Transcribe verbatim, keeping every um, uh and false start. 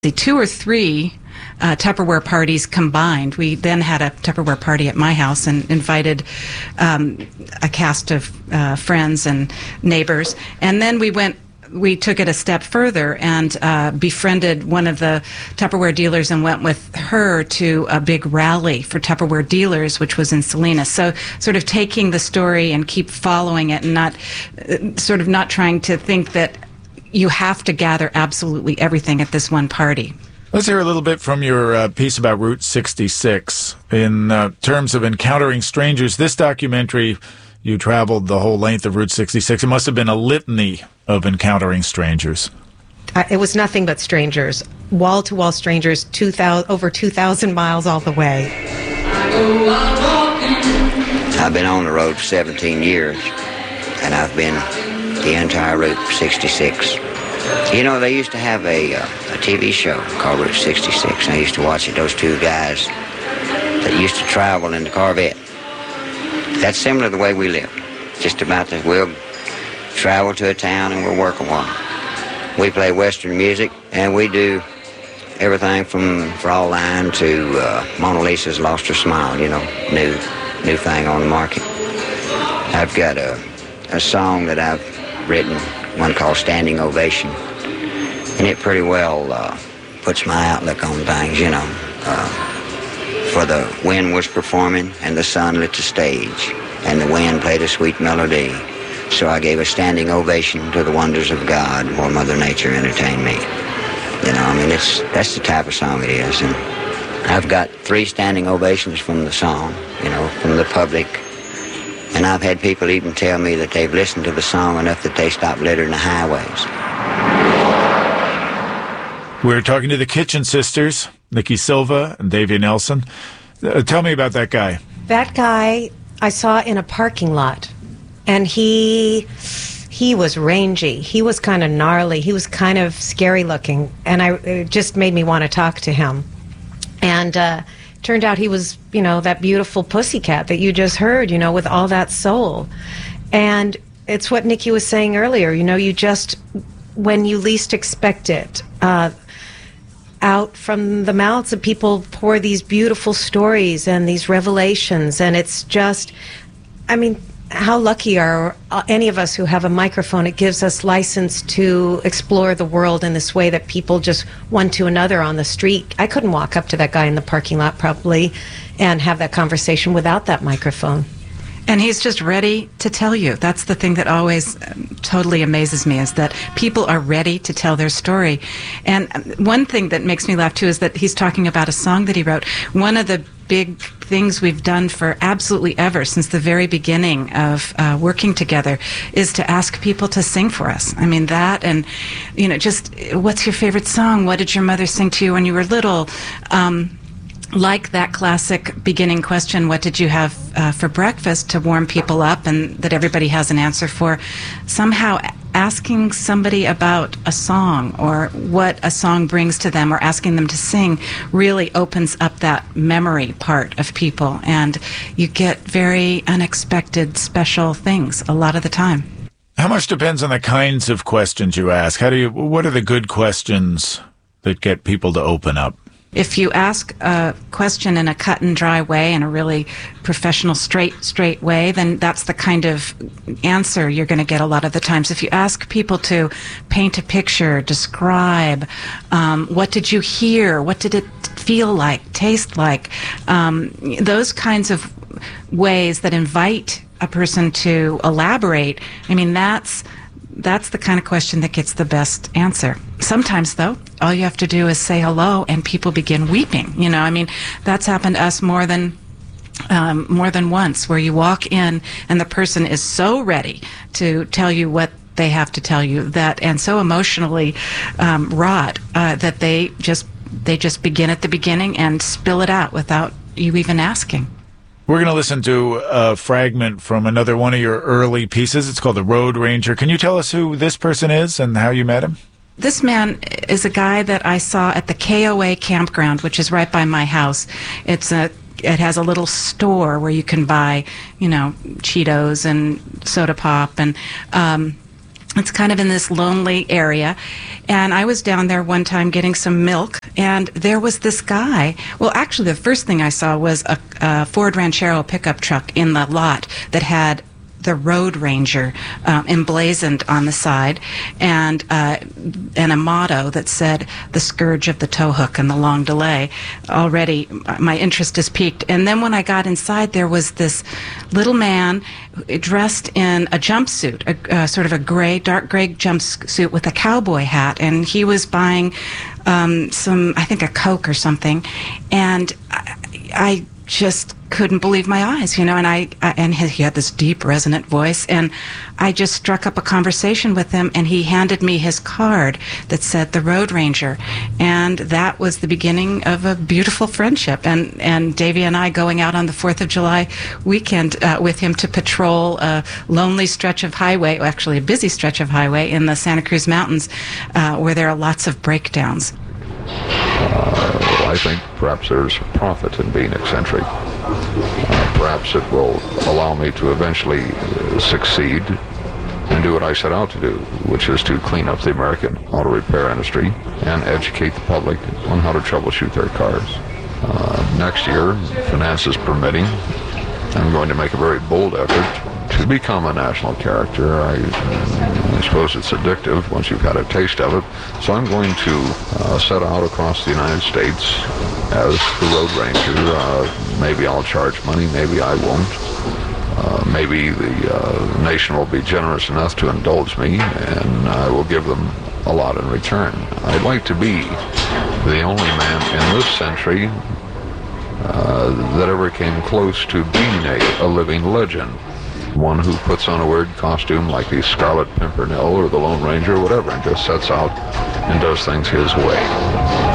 the two or three uh, Tupperware parties combined. We then had a Tupperware party at my house and invited um, a cast of uh, friends and neighbors. And then we went, we took it a step further and uh, befriended one of the Tupperware dealers and went with her to a big rally for Tupperware dealers, which was in Salinas. So sort of taking the story and keep following it and not, uh, sort of not trying to think that you have to gather absolutely everything at this one party. Let's hear a little bit from your uh, piece about Route sixty-six. In uh, terms of encountering strangers, this documentary, you traveled the whole length of Route sixty-six. It must have been a litany of encountering strangers. Uh, it was nothing but strangers, wall-to-wall strangers, two thousand, over two thousand miles all the way. I've been on the road for seventeen years, and I've been the entire Route sixty-six. You know, they used to have a, uh, a T V show called Route sixty-six, and I used to watch it. Those two guys that used to travel in the Corvette. That's similar to the way we live. Just about that we'll travel to a town and we'll work a while. We play Western music, and we do everything from Fraulein to uh, Mona Lisa's Lost Her Smile, you know, new new thing on the market. I've got a, a song that I've written, one called Standing Ovation, and it pretty well uh, puts my outlook on things, you know. Uh, for the wind was performing, and the sun lit the stage, and the wind played a sweet melody. So I gave a standing ovation to the wonders of God while Mother Nature entertained me. You know, I mean, it's that's the type of song it is. And I've got three standing ovations from the song, you know, from the public. And I've had people even tell me that they've listened to the song enough that they stopped littering the highways. We're talking to the Kitchen Sisters, Nikki Silva and Davia Nelson. Uh, tell me about that guy. That guy I saw in a parking lot, and he he was rangy. He was kind of gnarly. He was kind of scary looking, and I it just made me want to talk to him. And uh, turned out he was, you know, that beautiful pussycat that you just heard, you know, with all that soul. And it's what Nikki was saying earlier, you know, you just, when you least expect it, uh, out from the mouths of people pour these beautiful stories and these revelations, and it's just, I mean, how lucky are any of us who have a microphone? It gives us license to explore the world in this way that people just one to another on the street. I couldn't walk up to that guy in the parking lot probably and have that conversation without that microphone. And he's just ready to tell you. That's the thing that always um, totally amazes me, is that people are ready to tell their story. And one thing that makes me laugh, too, is that he's talking about a song that he wrote. One of the big things we've done for absolutely ever, since the very beginning of uh, working together, is to ask people to sing for us. I mean, that and, you know, just, what's your favorite song? What did your mother sing to you when you were little? Um, like that classic beginning question, what did you have uh, for breakfast, to warm people up and that everybody has an answer for. Somehow asking somebody about a song or what a song brings to them, or asking them to sing, really opens up that memory part of people, and you get very unexpected, special things a lot of the time. How much depends on the kinds of questions you ask? How do you, what are the good questions that get people to open up? If you ask a question in a cut and dry way, in a really professional, straight, straight way, then that's the kind of answer you're going to get a lot of the times. If you ask people to paint a picture, describe, um, what did you hear, what did it feel like, taste like, um, those kinds of ways that invite a person to elaborate, I mean, that's That's the kind of question that gets the best answer. Sometimes, though, all you have to do is say hello and people begin weeping. You know, I mean, that's happened to us more than um, more than once, where you walk in and the person is so ready to tell you what they have to tell you, that, and so emotionally um, wrought uh, that they just they just begin at the beginning and spill it out without you even asking. We're going to listen to a fragment from another one of your early pieces. It's called The Road Ranger. Can you tell us who this person is and how you met him? This man is a guy that I saw at the K O A campground, which is right by my house. It's a It has a little store where you can buy, you know, Cheetos and soda pop, and um, It's kind of in this lonely area. And I was down there one time getting some milk, and there was this guy. Well, actually, the first thing I saw was a, a Ford Ranchero pickup truck in the lot that had the Road Ranger um, emblazoned on the side, and uh, and a motto that said "The Scourge of the Towhook and the Long Delay." Already, my interest is piqued. And then when I got inside, there was this little man dressed in a jumpsuit, a, uh, sort of a gray, dark gray jumpsuit with a cowboy hat, and he was buying um, some, I think, a Coke or something, and I, I just couldn't believe my eyes, you know, and I, I and he, he had this deep, resonant voice, and I just struck up a conversation with him, and he handed me his card that said the Road Ranger, and that was the beginning of a beautiful friendship. And and Davey and I going out on the Fourth of July weekend uh, with him to patrol a lonely stretch of highway, well, actually a busy stretch of highway in the Santa Cruz Mountains, uh, where there are lots of breakdowns. Uh, I think perhaps there's profit in being eccentric. Uh, perhaps it will allow me to eventually uh, succeed and do what I set out to do, which is to clean up the American auto repair industry and educate the public on how to troubleshoot their cars. Uh, next year, finances permitting, I'm going to make a very bold effort to become a national character. I, I suppose it's addictive once you've had a taste of it. So I'm going to uh, set out across the United States as the Road Ranger. Uh, maybe I'll charge money, maybe I won't. Uh, maybe the uh, nation will be generous enough to indulge me, and I will give them a lot in return. I'd like to be the only man in this century uh, that ever came close to being a, a living legend. One who puts on a weird costume like the Scarlet Pimpernel or the Lone Ranger or whatever and just sets out and does things his way.